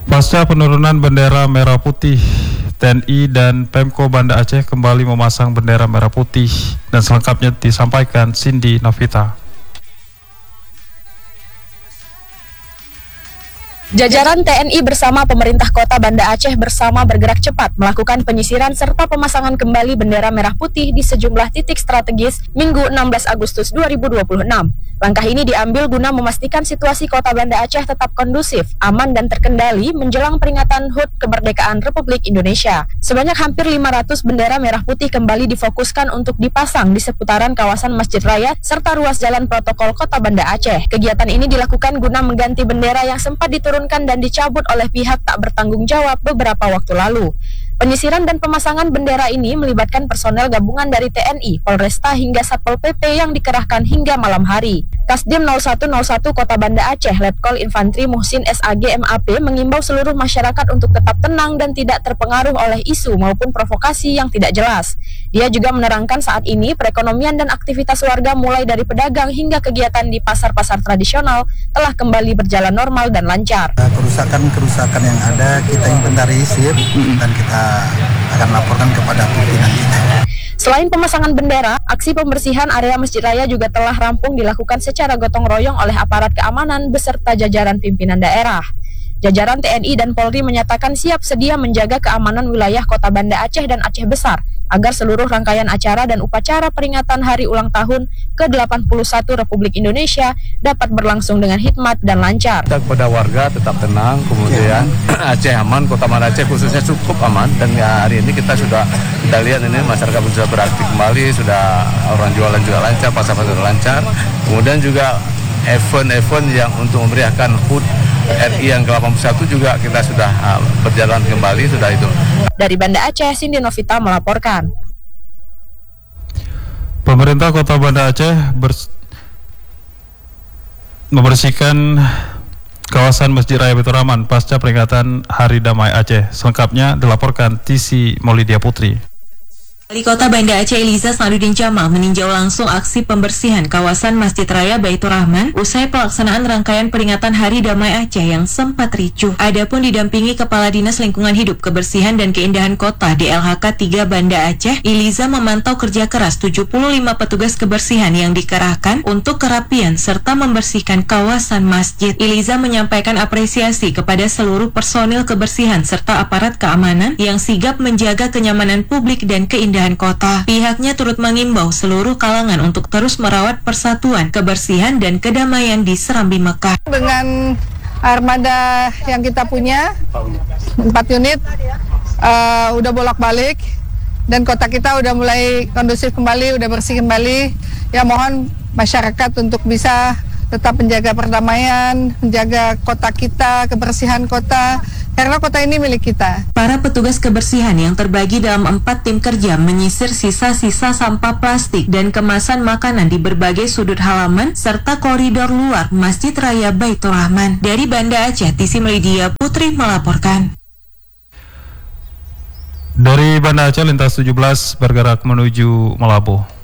Pasca penurunan bendera merah putih, TNI dan Pemko Banda Aceh kembali memasang bendera merah putih dan selengkapnya disampaikan Cindy Novita. Jajaran TNI bersama pemerintah kota Banda Aceh bersama bergerak cepat melakukan penyisiran serta pemasangan kembali bendera merah putih di sejumlah titik strategis Minggu 16 Agustus 2026. Langkah ini diambil guna memastikan situasi kota Banda Aceh tetap kondusif, aman dan terkendali menjelang peringatan HUT Kemerdekaan Republik Indonesia. Sebanyak hampir 500 bendera merah putih kembali difokuskan untuk dipasang di seputaran kawasan Masjid Raya serta ruas jalan protokol kota Banda Aceh. Kegiatan ini dilakukan guna mengganti bendera yang sempat diturunkan dan dicabut oleh pihak tak bertanggung jawab beberapa waktu lalu. Penyisiran dan pemasangan bendera ini melibatkan personel gabungan dari TNI, Polresta hingga Satpol PP yang dikerahkan hingga malam hari. Kasdim 0101 Kota Banda Aceh, Letkol Infantri Muhsin SAG MAP mengimbau seluruh masyarakat untuk tetap tenang dan tidak terpengaruh oleh isu maupun provokasi yang tidak jelas. Dia juga menerangkan saat ini perekonomian dan aktivitas warga mulai dari pedagang hingga kegiatan di pasar-pasar tradisional telah kembali berjalan normal dan lancar. Kerusakan yang ada kita inventarisir dan kita akan laporkan kepada pimpinan kita. Selain pemasangan bendera, aksi pembersihan area Masjid Raya juga telah rampung dilakukan secara gotong royong oleh aparat keamanan beserta jajaran pimpinan daerah. Jajaran TNI dan Polri menyatakan siap sedia menjaga keamanan wilayah Kota Banda Aceh dan Aceh Besar agar seluruh rangkaian acara dan upacara peringatan hari ulang tahun ke-81 Republik Indonesia dapat berlangsung dengan hikmat dan lancar. Kepada warga tetap tenang, kemudian Aceh aman, Kota Banda Aceh khususnya cukup aman, dan hari ini kita lihat ini masyarakat sudah beraktif kembali, sudah orang jualan juga lancar, pasar-pasar lancar, kemudian juga event-event yang untuk memeriahkan HUT RI yang ke-81 juga kita sudah berjalan kembali, sudah itu. Dari Banda Aceh, Cindy Novita melaporkan. Pemerintah Kota Banda Aceh membersihkan kawasan Masjid Raya Baitur Rahman pasca peringatan Hari Damai Aceh. Selengkapnya dilaporkan TC Maulidia Putri. Wali Kota Banda Aceh Eliza Saduddin Jamal meninjau langsung aksi pembersihan kawasan Masjid Raya Baitur Rahman usai pelaksanaan rangkaian peringatan Hari Damai Aceh yang sempat ricuh. Adapun didampingi Kepala Dinas Lingkungan Hidup, Kebersihan dan Keindahan Kota DLHK 3 Banda Aceh, Eliza memantau kerja keras 75 petugas kebersihan yang dikerahkan untuk kerapian serta membersihkan kawasan masjid. Eliza menyampaikan apresiasi kepada seluruh personil kebersihan serta aparat keamanan yang sigap menjaga kenyamanan publik dan keindahan kota. Pihaknya turut mengimbau seluruh kalangan untuk terus merawat persatuan, kebersihan, dan kedamaian di Serambi Mekah. Dengan armada yang kita punya, 4 unit, udah bolak-balik, dan kota kita udah mulai kondusif kembali, udah bersih kembali. Ya mohon masyarakat untuk bisa tetap menjaga perdamaian, menjaga kota kita, kebersihan kota, karena kota ini milik kita. Para petugas kebersihan yang terbagi dalam 4 tim kerja menyisir sisa-sisa sampah plastik dan kemasan makanan di berbagai sudut halaman serta koridor luar Masjid Raya Baitur Rahman. Dari Banda Aceh, TC Maulidia Putri melaporkan. Dari Banda Aceh, lintas 17 bergerak menuju Melabuh.